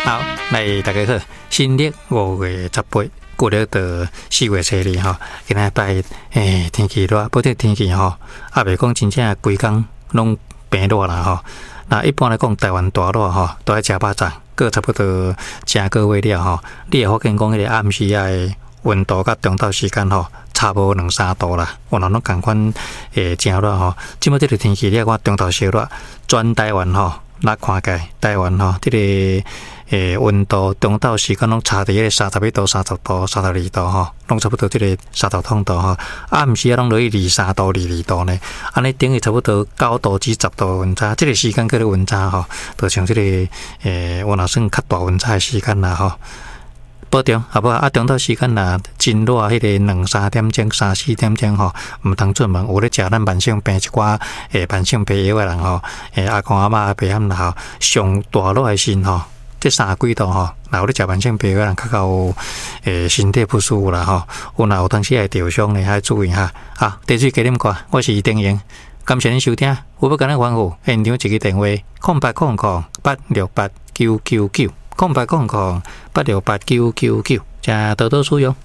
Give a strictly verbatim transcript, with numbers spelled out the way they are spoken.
好，来大家好，新历五月十八，过了到四月初二吼，今仔拜诶天气热，不过天气吼，也袂讲真正规工拢变热啦吼。那一般来讲，台湾大热吼，都爱食饱饭，过差不多正个月了吼。你会发现讲迄个暗时啊的温度甲中昼时间吼，差无两三度啦。有人拢共款诶真热吼。即摆即个天气，你看中昼小热，全台湾吼，咱看起来台湾吼，即、这个。诶，温度中昼时间拢差伫迄个三十一度、三十度、三十二度吼，拢差不多即个三十通度吼。暗时啊，拢落去二三度、二二度呢。安尼等于差不多九度至十度温差。即、這個时间叫做温差吼，就像即、這个诶，我若算较大温差诶时间啦吼。保重，好不好？啊，中昼时间啦，真热，迄个两三点钟、三四点钟吼，毋通出门。有咧食咱慢性病一寡诶，慢性病药诶人吼，诶，阿公阿嬷阿伯他们吼，上大热诶时吼。这三季度吼，若有咧食慢性病个人较较诶身体不舒服啦吼，有若有当时会受伤咧，还注意哈。好，第水加啉看，我是丁英，感谢您收听。有要跟咱吩咐，现场一个电话：空八空空八六八九九九，空八空空八六八九九九，请多多使用。